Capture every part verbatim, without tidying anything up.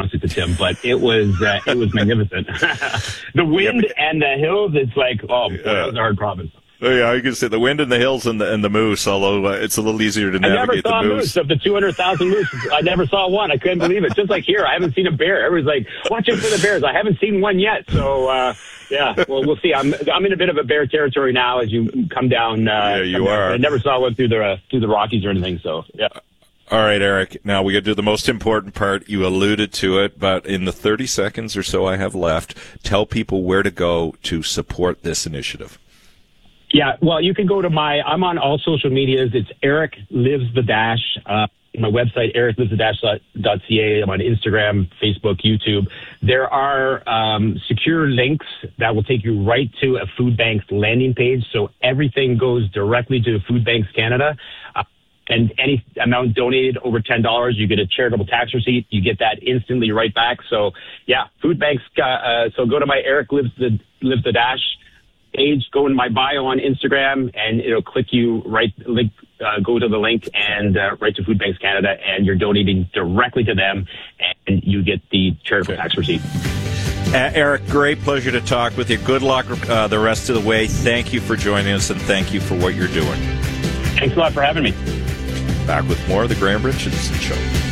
honestly, to Tim, but it was uh, it was magnificent. The wind yep. and the hills, it's like, oh, boy, that was a hard province. Oh, yeah, you can say the wind and the hills and the and the moose, although uh, it's a little easier to navigate the moose. I never saw a moose. Of the two hundred thousand moose, I never saw one. I couldn't believe it. Just like here, I haven't seen a bear. Everyone's like, watch out for the bears. I haven't seen one yet. So, uh, yeah, well, we'll see. I'm I'm in a bit of a bear territory now as you come down. Uh, yeah, you are. Down. I never saw one through the, uh, through the Rockies or anything, so, yeah. All right, Eric. Now we got to do the most important part. You alluded to it, but in the thirty seconds or so I have left, tell people where to go to support this initiative. Yeah, well, you can go to my, I'm on all social medias. It's Eric Lives the Dash. Uh, my website, eric lives the dash dot c a. I'm on Instagram, Facebook, YouTube. There are um, secure links that will take you right to a food bank's landing page. So everything goes directly to Food Banks Canada. Uh, and any amount donated over ten dollars, you get a charitable tax receipt. You get that instantly right back. So, yeah, Food Banks. Uh, so go to my Eric Lives the, Lives the Dash page, go in my bio on Instagram, and it'll click you right, link, uh, go to the link and uh, right to Food Banks Canada, and you're donating directly to them, and you get the charitable okay. tax receipt. Uh, Eric, great pleasure to talk with you. Good luck uh, the rest of the way. Thank you for joining us, and thank you for what you're doing. Thanks a lot for having me. Back with more of the Graham Richardson Show.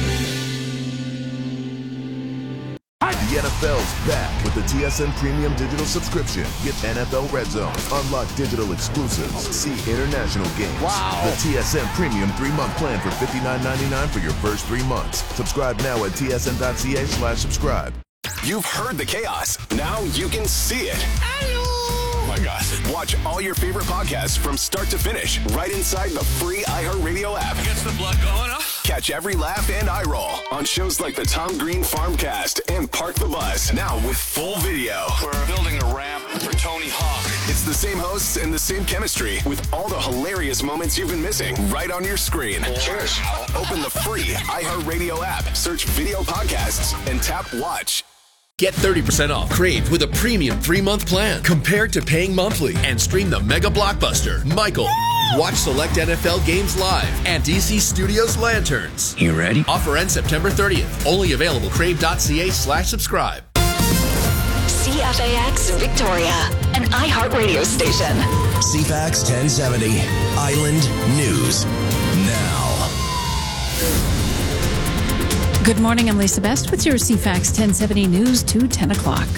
The N F L's back with the T S N Premium Digital Subscription. Get N F L Red Zone, unlock digital exclusives, see international games. Wow. The T S N Premium three-month plan for fifty-nine ninety-nine for your first three months. Subscribe now at T S N dot C A slash subscribe. You've heard the chaos. Now you can see it. Hello. Oh my God. Watch all your favorite podcasts from start to finish right inside the free iHeartRadio app. Gets the blood going, huh? Catch every laugh and eye roll on shows like the Tom Green Farmcast and Park the Bus. Now with full video. We're building a ramp for Tony Hawk. It's the same hosts and the same chemistry with all the hilarious moments you've been missing right on your screen. Cheers. Open the free iHeartRadio app, search video podcasts, and tap watch. Get thirty percent off Crave with a premium three-month plan compared to paying monthly, and stream the mega blockbuster, Michael. Watch select N F L games live and D C Studios Lanterns. You ready? Offer ends September thirtieth. Only available crave.ca slash subscribe. C F A X Victoria, an iHeartRadio station. C F A X ten seventy, Island News Now. Good morning, I'm Lisa Best with your C F A X ten seventy News to ten o'clock.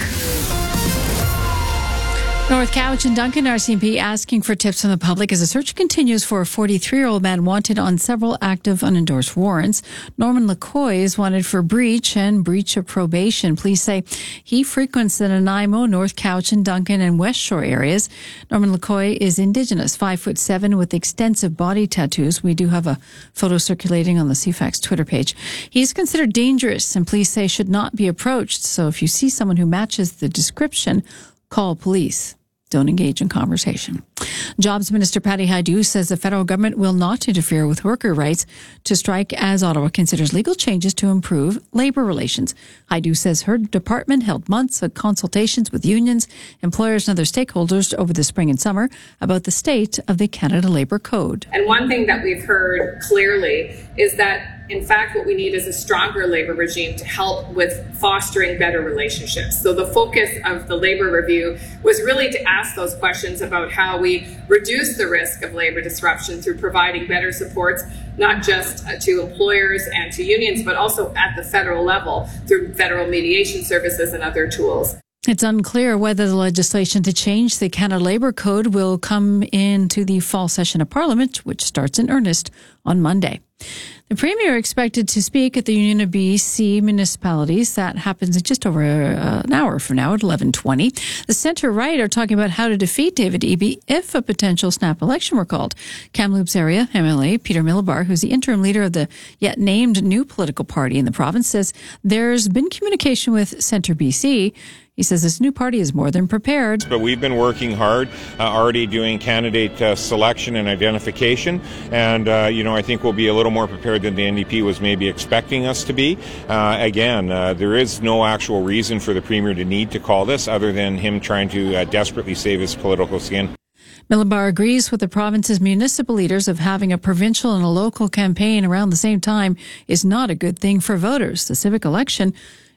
North Cowichan Duncan R C M P asking for tips from the public as a search continues for a forty-three-year-old man wanted on several active unendorsed warrants. Norman LaCoy is wanted for breach and breach of probation. Police say he frequents the Nanaimo, North Cowichan, Duncan, and West Shore areas. Norman LaCoy is Indigenous, five foot seven, with extensive body tattoos. We do have a photo circulating on the C F A X Twitter page. He's considered dangerous, and police say should not be approached. So if you see someone who matches the description, call police. Don't engage in conversation. Jobs Minister Patty Hajdu says the federal government will not interfere with worker rights to strike as Ottawa considers legal changes to improve labor relations. Hajdu says her department held months of consultations with unions, employers, and other stakeholders over the spring and summer about the state of the Canada Labour Code. And one thing that we've heard clearly is that in fact, what we need is a stronger labor regime to help with fostering better relationships. So the focus of the labor review was really to ask those questions about how we reduce the risk of labor disruption through providing better supports, not just to employers and to unions, but also at the federal level through federal mediation services and other tools. It's unclear whether the legislation to change the Canada Labour Code will come into the fall session of Parliament, which starts in earnest on Monday. The Premier expected to speak at the Union of B C Municipalities. That happens in just over uh, an hour from now at eleven twenty. The centre-right are talking about how to defeat David Eby if a potential snap election were called. Kamloops area M L A Peter Millibar, who's the interim leader of the yet named new political party in the province, says there's been communication with Centre B C. He says this new party is more than prepared. But we've been working hard, uh, already doing candidate uh, selection and identification. And, uh, you know, I think we'll be a little more prepared than the N D P was maybe expecting us to be. Uh, again, uh, there is no actual reason for the Premier to need to call this other than him trying to uh, desperately save his political skin. Millibar agrees with the province's municipal leaders of having a provincial and a local campaign around the same time is not a good thing for voters. The civic election